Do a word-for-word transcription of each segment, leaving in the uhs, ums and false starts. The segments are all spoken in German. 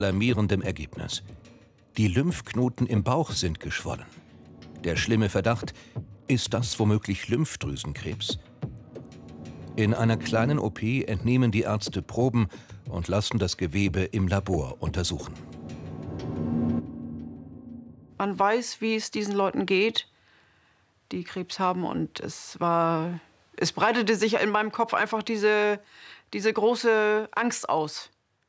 alarmierendem Ergebnis. Die Lymphknoten im Bauch sind geschwollen. Der schlimme Verdacht, ist das womöglich Lymphdrüsenkrebs? In einer kleinen O P entnehmen die Ärzte Proben und lassen das Gewebe im Labor untersuchen. Man weiß, wie es diesen Leuten geht, die Krebs haben. Und es war, es breitete sich in meinem Kopf einfach diese, diese große Angst aus.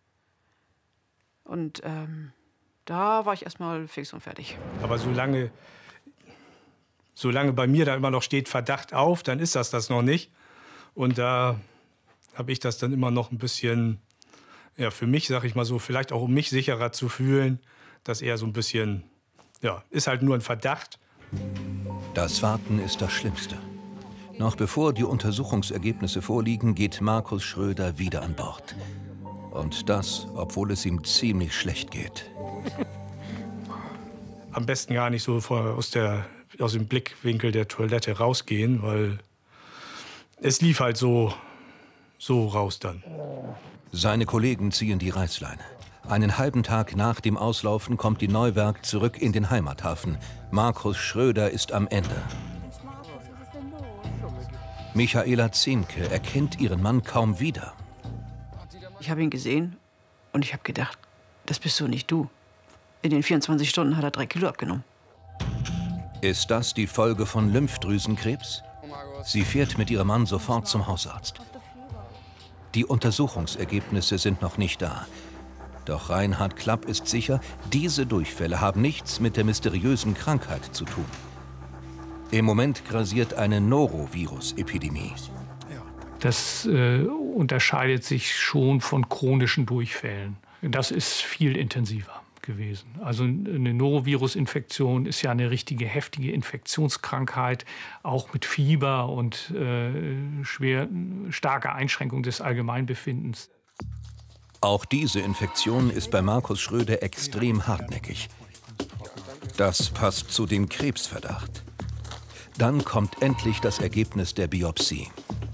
Und ähm, da war ich erstmal fix und fertig. Aber solange, solange bei mir da immer noch steht Verdacht auf, dann ist das das noch nicht. Und da habe ich das dann immer noch ein bisschen, ja, für mich, sag ich mal so, vielleicht auch um mich sicherer zu fühlen, dass eher so ein bisschen, ja, ist halt nur ein Verdacht. Das Warten ist das Schlimmste. Noch bevor die Untersuchungsergebnisse vorliegen, geht Markus Schröder wieder an Bord. Und das, obwohl es ihm ziemlich schlecht geht. Am besten gar nicht so vor, aus, der, aus dem Blickwinkel der Toilette rausgehen, weil es lief halt so, so raus dann. Seine Kollegen ziehen die Reißleine. Einen halben Tag nach dem Auslaufen kommt die Neuwerk zurück in den Heimathafen. Markus Schröder ist am Ende. Michaela Ziemke erkennt ihren Mann kaum wieder. Ich habe ihn gesehen und ich habe gedacht, das bist so nicht du. In den vierundzwanzig Stunden hat er drei Kilo abgenommen. Ist das die Folge von Lymphdrüsenkrebs? Sie fährt mit ihrem Mann sofort zum Hausarzt. Die Untersuchungsergebnisse sind noch nicht da. Doch Reinhard Klapp ist sicher, diese Durchfälle haben nichts mit der mysteriösen Krankheit zu tun. Im Moment grassiert eine Norovirus-Epidemie. Das äh, unterscheidet sich schon von chronischen Durchfällen. Das ist viel intensiver gewesen. Also eine Norovirus-Infektion ist ja eine richtige heftige Infektionskrankheit, auch mit Fieber und äh, schwer, starker Einschränkung des Allgemeinbefindens. Auch diese Infektion ist bei Markus Schröder extrem hartnäckig. Das passt zu dem Krebsverdacht. Dann kommt endlich das Ergebnis der Biopsie.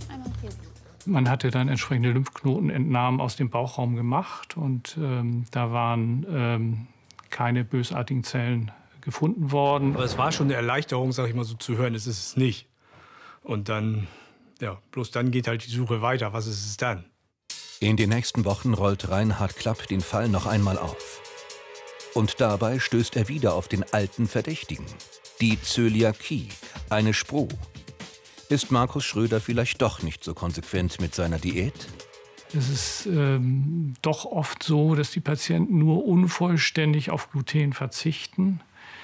Man hatte dann entsprechende Lymphknotenentnahmen aus dem Bauchraum gemacht und ähm, da waren ähm, keine bösartigen Zellen gefunden worden. Aber es war schon eine Erleichterung, sag ich mal so, zu hören, es ist es nicht. Und dann, ja, bloß dann geht halt die Suche weiter. Was ist es dann? In den nächsten Wochen rollt Reinhard Klapp den Fall noch einmal auf. Und dabei stößt er wieder auf den alten Verdächtigen. Die Zöliakie, eine Spru. Ist Markus Schröder vielleicht doch nicht so konsequent mit seiner Diät? Es ist ähm, doch oft so, dass die Patienten nur unvollständig auf Gluten verzichten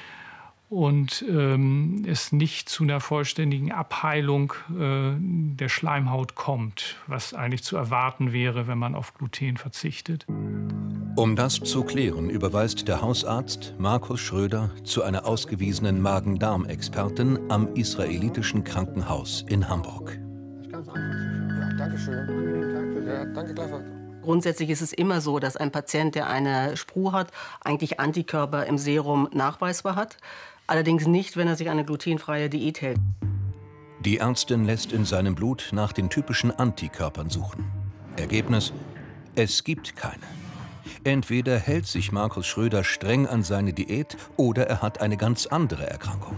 und ähm, es nicht zu einer vollständigen Abheilung äh, der Schleimhaut kommt, was eigentlich zu erwarten wäre, wenn man auf Gluten verzichtet. Um das zu klären, überweist der Hausarzt Markus Schröder zu einer ausgewiesenen Magen-Darm-Expertin am Israelitischen Krankenhaus in Hamburg. Ganz einfach. Ja, danke schön. Angenehmen Tag für Sie. Ja, danke gleichfalls. Grundsätzlich ist es immer so, dass ein Patient, der eine Spru hat, eigentlich Antikörper im Serum nachweisbar hat. Allerdings nicht, wenn er sich eine glutenfreie Diät hält. Die Ärztin lässt in seinem Blut nach den typischen Antikörpern suchen. Ergebnis: Es gibt keine. Entweder hält sich Markus Schröder streng an seine Diät oder er hat eine ganz andere Erkrankung.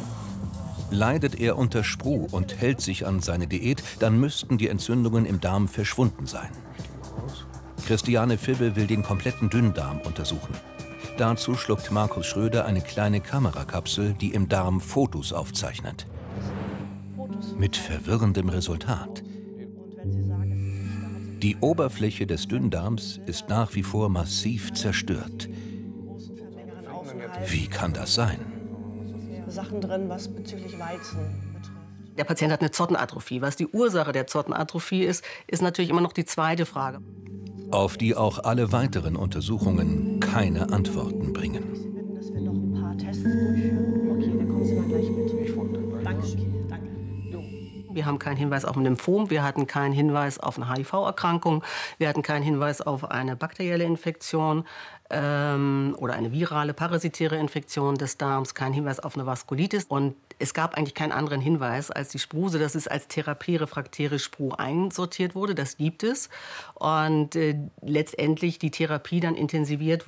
Leidet er unter Spru und hält sich an seine Diät, dann müssten die Entzündungen im Darm verschwunden sein. Christiane Fibbe will den kompletten Dünndarm untersuchen. Dazu schluckt Markus Schröder eine kleine Kamerakapsel, die im Darm Fotos aufzeichnet. Mit verwirrendem Resultat. Die Oberfläche des Dünndarms ist nach wie vor massiv zerstört. Wie kann das sein? Sachen drin, was bezüglich Weizen betrifft. Der Patient hat eine Zottenatrophie. Was die Ursache der Zottenatrophie ist, ist natürlich immer noch die zweite Frage. Auf die auch alle weiteren Untersuchungen keine Antworten bringen. Dass wir noch ein paar Tests durchführen. Okay, dann kommen Sie mal gleich mit. Dankeschön. Danke. Wir haben keinen Hinweis auf ein Lymphom, wir hatten keinen Hinweis auf eine H I V-Erkrankung, wir hatten keinen Hinweis auf eine bakterielle Infektion ähm, oder eine virale, parasitäre Infektion des Darms, keinen Hinweis auf eine Vaskulitis. Und Es gab eigentlich keinen anderen Hinweis als die Spruse, dass es als therapierefraktäre Sprue einsortiert wurde. Das gibt es. Und äh, letztendlich die Therapie dann intensiviert